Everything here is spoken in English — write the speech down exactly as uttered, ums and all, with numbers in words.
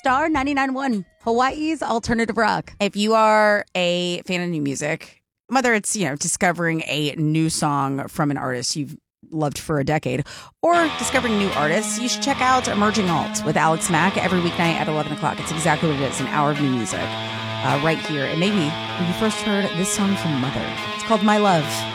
Star ninety-nine point one, Hawaii's alternative rock. If you are a fan of new music, whether it's, you know, discovering a new song from an artist you've loved for a decade or discovering new artists, you should check out Emerging Alt with Alex Mack every weeknight at eleven o'clock. It's exactly what it is, an hour of new music uh, right here. And maybe when you first heard this song from Mother, it's called My Love.